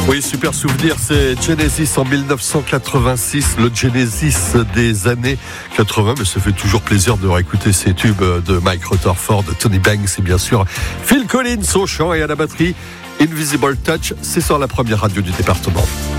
Oui, super souvenir, c'est Genesis en 1986, le Genesis des années 80, mais ça fait toujours plaisir de réécouter ces tubes de Mike Rutherford, de Tony Banks et bien sûr Phil Collins au chant et à la batterie. Invisible Touch, c'est sur la première radio du département.